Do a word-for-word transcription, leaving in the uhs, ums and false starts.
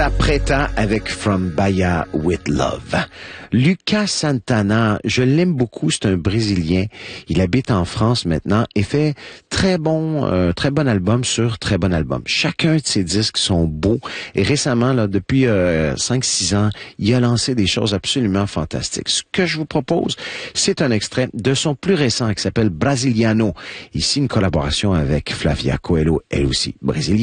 Preta avec From Bahia with Love. Lucas Santana, je l'aime beaucoup, c'est un Brésilien. Il habite en France maintenant et fait très bon, euh, très bon album sur très bon album. Chacun de ses disques sont beaux et récemment, là, depuis euh, cinq six ans, il a lancé des choses absolument fantastiques. Ce que je vous propose, c'est un extrait de son plus récent qui s'appelle Brasiliano. Ici, une collaboration avec Flavia Coelho, elle aussi brésilienne.